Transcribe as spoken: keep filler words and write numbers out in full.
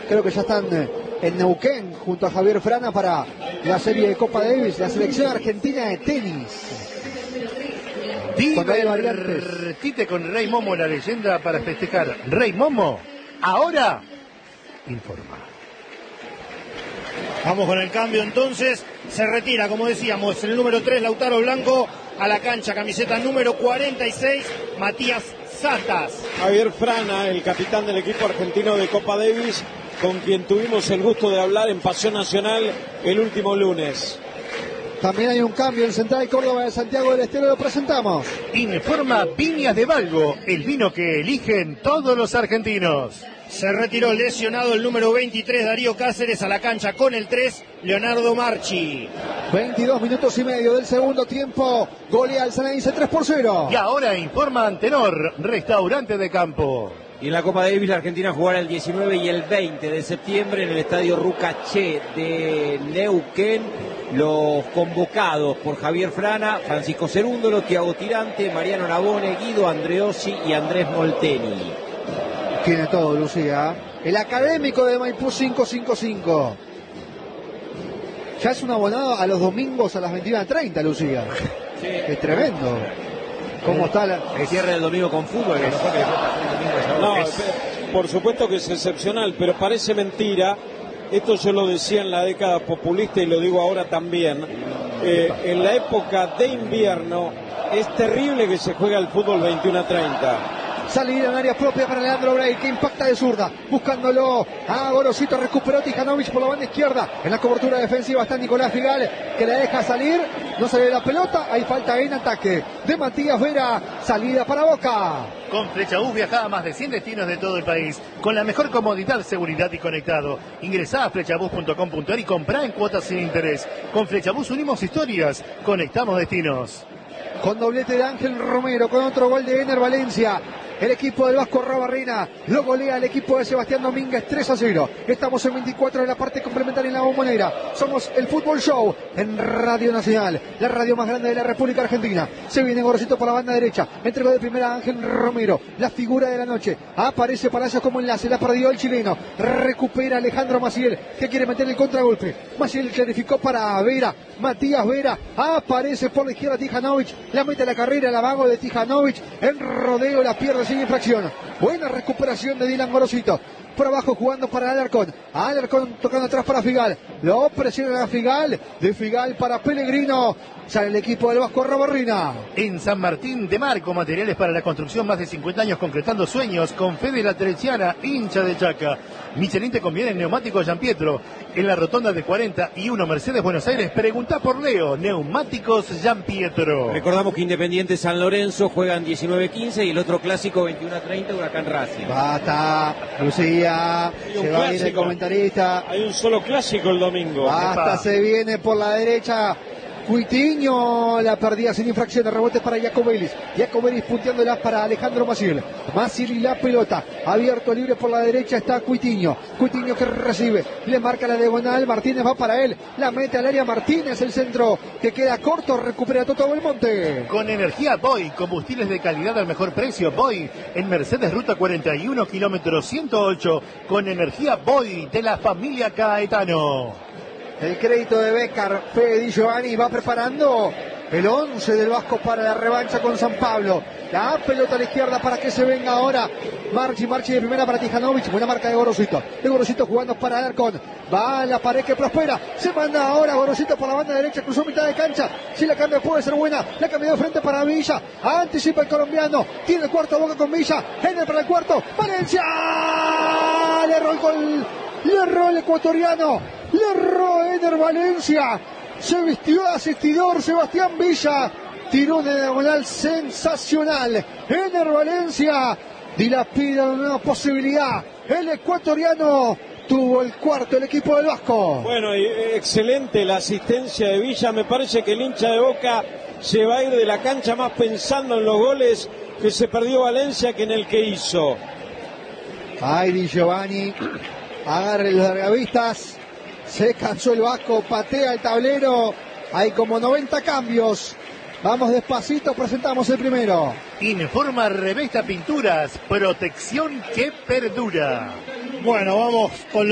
creo que ya están en Neuquén junto a Javier Frana para la serie de Copa Davis, la selección argentina de tenis. Divertite con Rey Momo, la leyenda para festejar. Rey Momo, ahora informa. Vamos con el cambio entonces. Se retira, como decíamos, el número tres, Lautaro Blanco, a la cancha, camiseta número cuarenta y seis, Matías Satas. Javier Frana, el capitán del equipo argentino de Copa Davis, con quien tuvimos el gusto de hablar en Pasión Nacional el último lunes. También hay un cambio en Central Córdoba de Santiago del Estero, lo presentamos. Informa Viñas de Valgo, el vino que eligen todos los argentinos. Se retiró lesionado el número veintitrés, Darío Cáceres, a la cancha con el tres, Leonardo Marchi. veintidós minutos y medio del segundo tiempo, golea el Ceneice tres por cero. Y ahora informa Antenor, restaurante de campo. Y en la Copa Davis la Argentina jugará el diecinueve y el veinte de septiembre en el estadio Rucaché de Neuquén. Los convocados por Javier Frana, Francisco Cerúndolo, Thiago Tirante, Mariano Navone, Guido Andreossi y Andrés Molteni. Tiene todo, Lucía. El académico de Maipú cinco cinco cinco. Ya es un abonado a los domingos a las veintiuna treinta, Lucía. Sí. Es tremendo. ¿Cómo está la... El cierre del domingo con fútbol, que mejor que le falta el domingo. No, es... por supuesto que es excepcional, pero parece mentira. Esto yo lo decía en la década populista y lo digo ahora también. Eh, en la época de invierno es terrible que se juega el fútbol veintiuna treinta. Salida en área propia para Leandro Bray, que impacta de zurda, buscándolo a Gorosito, recuperó Tijanovic por la banda izquierda. En la cobertura defensiva está Nicolás Figal, que la deja salir, no sale la pelota, hay falta en ataque de Matías Vera, salida para Boca. Con Flechabús viaja a más de cien destinos de todo el país, con la mejor comodidad, seguridad y conectado. Ingresá a flechabús punto com punto ar y comprá en cuotas sin interés. Con Flechabús unimos historias, conectamos destinos. Con doblete de Ángel Romero, con otro gol de Ener Valencia. El equipo del Vasco Rabarrena lo golea el equipo de Sebastián Domínguez tres a cero. Estamos en veinticuatro de la parte complementaria en la Bombonera. Somos el Fútbol Show en Radio Nacional, la radio más grande de la República Argentina. Se viene Gorosito por la banda derecha. Entregó de primera a Ángel Romero, la figura de la noche. Aparece Palacios como enlace, la perdió el chileno. Recupera Alejandro Maciel, que quiere meter el contragolpe. Maciel clarificó para Vera. Matías Vera aparece por la izquierda Tijanovic. La mete a la carrera, la vago de Tijanovic. En rodeo la pierde sin infracción. Buena recuperación de Dylan Gorosito. Por abajo jugando para Alarcón. Alarcón tocando atrás para Figal. Lo presiona a Figal. De Figal para Pellegrino. Sale el equipo del Vasco Rabarrena. En San Martín de Marco, materiales para la construcción, más de cincuenta años concretando sueños. Con Fede La Teresiana, hincha de Chaca. Michelin te conviene en neumáticos Gian Pietro. En la rotonda de cuarenta y uno Mercedes Buenos Aires, pregunta por Leo. Neumáticos Gian Pietro. Recordamos que Independiente San Lorenzo juegan diecinueve quince y el otro clásico veintiuno treinta, Huracán Racing. Basta, Lucía. Se va a ir el comentarista. Hay un solo clásico el domingo. Basta, se viene por la derecha. Cuitiño, la perdida sin infracción, rebotes para Jacobelis. Jacobelis punteándola para Alejandro Maciel. Maciel y la pelota, abierto libre por la derecha está Cuitiño. Cuitiño que recibe, le marca la diagonal, Martínez va para él, la mete al área Martínez, el centro que queda corto, recupera Toto Belmonte. Con energía Boy, combustibles de calidad al mejor precio. Boy, en Mercedes Ruta cuarenta y uno, kilómetro ciento ocho. Con energía Boy, de la familia Caetano. El crédito de Bécar, Fede Di Giovanni va preparando el once del Vasco para la revancha con San Pablo. La pelota a la izquierda para que se venga ahora Marchi, Marchi de primera para Tijanovic. Buena marca de Gorosito. De Gorosito jugando para Alarcón. Va a la pared que prospera. Se manda ahora Gorosito por la banda derecha. Cruzó mitad de cancha. Si la cambia puede ser buena. La cambió de frente para Villa. Anticipa el colombiano. Tiene el cuarto, Boca con Villa. Henry para el cuarto. Valencia. Le erró el gol. Le erró el ecuatoriano. Le erró Ener Valencia. Se vistió de asistidor Sebastián Villa. Tiró de diagonal sensacional. Ener Valencia dilapida una posibilidad. El ecuatoriano tuvo el cuarto, el equipo del Vasco. Bueno, y excelente la asistencia de Villa. Me parece que el hincha de Boca se va a ir de la cancha más pensando en los goles que se perdió Valencia que en el que hizo. Ay, Di Giovanni. Agarre los largavistas. Se cansó el Vasco, patea el tablero. Hay como noventa cambios. Vamos despacito, presentamos el primero. Informa Revesta Pinturas, protección que perdura. Bueno, vamos con